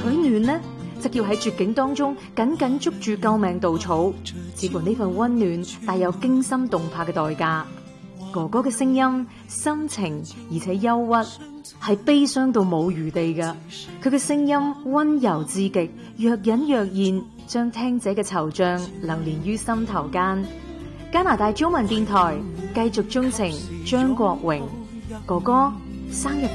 取暖呢，則要喺絕境當中緊緊捉住救命稻草。只不過呢份溫暖帶有驚心動魄嘅代價。哥哥嘅聲音深情而且憂鬱，係悲傷到冇餘地嘅。佢嘅聲音溫柔至極，若隱若現，將聽者嘅惆悵流連於心頭間。加拿大中文電台繼續鍾情張國榮，哥哥生日